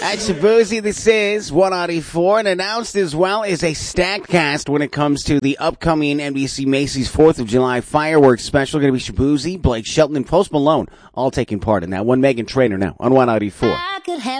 At Shabuzi, this is 194, and announced as well is a stacked cast when it comes to the upcoming NBC Macy's 4th of July fireworks special. Going to be Shabuzi, Blake Shelton, and Post Malone all taking part in that one. Meghan Trainor now on 194.